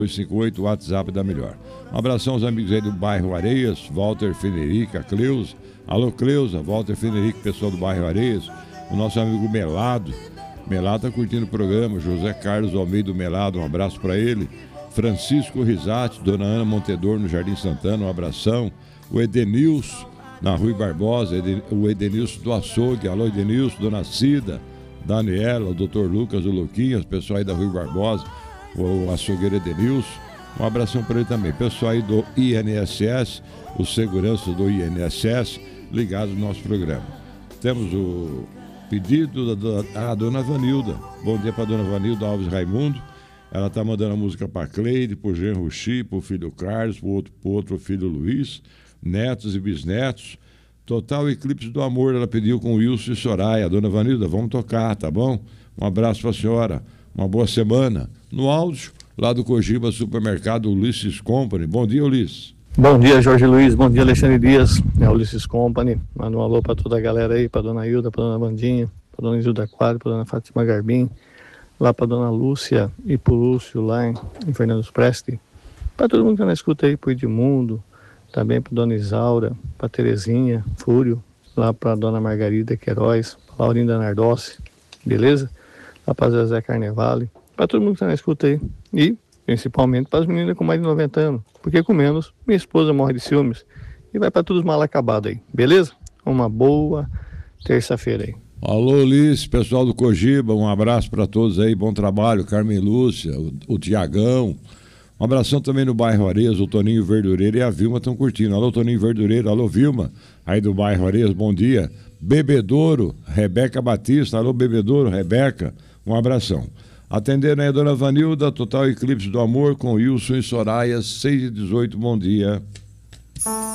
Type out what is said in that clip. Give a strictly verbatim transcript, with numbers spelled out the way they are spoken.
dois cinco oito, o WhatsApp da Melhor. Um abração aos amigos aí do bairro Areias, Walter Federica, Cleusa. Alô, Cleusa, Walter Federica, pessoal do bairro Areias. O nosso amigo Melado. Melado tá curtindo o programa. José Carlos Almeida Melado, um abraço para ele. Francisco Risati, Dona Ana Montedor no Jardim Santana, um abração. O Edenilson, na Rui Barbosa, o Edenilson do Açougue. Alô, Edenilson, Dona Cida, Daniela, o doutor Lucas, o Luquinhas, pessoal aí da Rui Barbosa, o açougueiro Edenilson. Um abração para ele também. Pessoal aí do I N S S, os seguranças do I N S S, ligados no nosso programa. Temos o pedido da, da dona Vanilda. Bom dia para dona Vanilda Alves Raimundo. Ela está mandando a música para Cleide, para o genro Xi, para o filho Carlos, para o outro, outro filho Luiz, netos e bisnetos. Total Eclipse do Amor, ela pediu com Wilson e Soraya. Dona Vanilda, vamos tocar, tá bom? Um abraço para a senhora, uma boa semana. No áudio, lá do Cogiba Supermercado Ulisses Company. Bom dia, Ulisses. Bom dia, Jorge Luiz. Bom dia, Alexandre Dias. É o Ulisses Company. Manda um alô para toda a galera aí, para dona Hilda, para dona Vandinha, para dona Isilda Quadro, para dona Fátima Garbim, lá para dona Lúcia e pro Lúcio lá em, em Fernandes Preste. Para todo mundo que tá na escuta aí, pro Edmundo, também para dona Isaura, para Terezinha, Fúrio, lá para dona Margarida Queiroz, pra Laurinda Nardossi, beleza? Lá para Zezé Carnevale, para todo mundo que tá na escuta aí. E principalmente para as meninas com mais de noventa anos, porque com menos minha esposa morre de ciúmes. E vai para todos mal acabados aí, beleza? Uma boa terça-feira aí. Alô, Ulisses, pessoal do Cogiba, um abraço para todos aí, bom trabalho. Carmen Lúcia, o, o Tiagão. Um abração também no bairro Areias, o Toninho Verdureiro e a Vilma estão curtindo. Alô, Toninho Verdureiro, alô, Vilma, aí do bairro Areias, bom dia. Bebedouro, Rebeca Batista, alô, Bebedouro, Rebeca, um abração. Atendendo aí a dona Vanilda, Total Eclipse do Amor com Wilson e Soraya, seis e dezoito, bom dia.